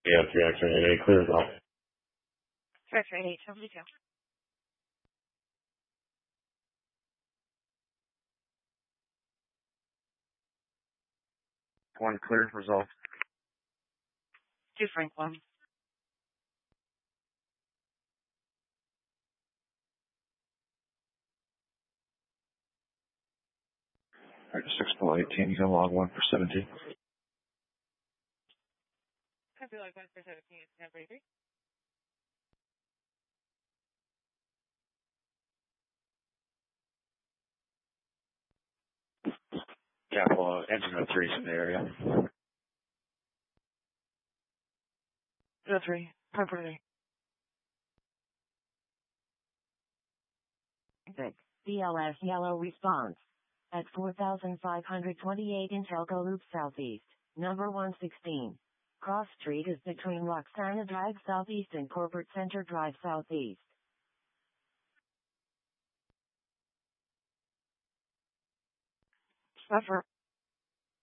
Yeah, 3 X-ray 8, clear as all. 3 X-ray 8, 72. One cleared, resolved. 2 Frank 1. All right, 6 below 18, you can log 1 for 17. Copy log 1 for 17, it's 1043. Capital engine 03 in the area. 03, 1043. BLS yellow response. At 4528 Intelco Loop Southeast, number 116. Cross Street is between Roxana Drive Southeast and Corporate Center Drive Southeast. Suffer.